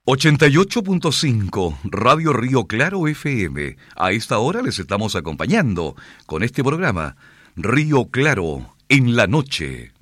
88.5 Radio Río Claro FM. A esta hora les estamos acompañando con este programa Río Claro en la noche.